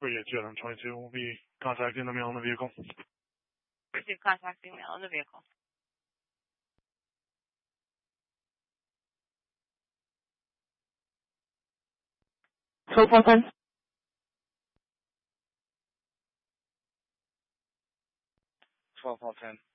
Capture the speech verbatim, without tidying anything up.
Frigate Jet on twenty-two will be contacting the male in the vehicle. Receive contacting male in the vehicle. twelve four ten. twelve four ten.